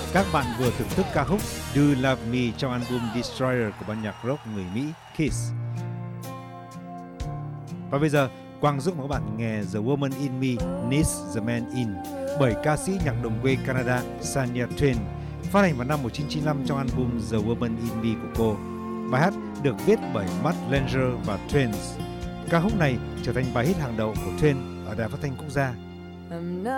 Các bạn vừa thưởng thức ca khúc Do Love Me trong album Destroyer của ban nhạc rock người Mỹ Kiss. Và bây giờ, Quang giúp các bạn nghe The Woman in Me Needs the Man In bởi ca sĩ nhạc đồng quê Canada Shania Twain, phát hành vào năm 1995 trong album The Woman in Me của cô. Bài hát được viết bởi Matt Langer và Twain. Ca khúc này trở thành bài hit hàng đầu của Twain ở đài phát thanh quốc gia.